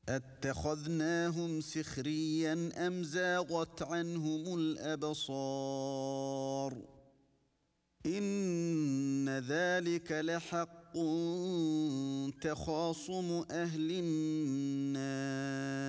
اتخذناهم سخريا أم زاغت عنهم الأبصار إن ذلك لحق تخاصم أهل النار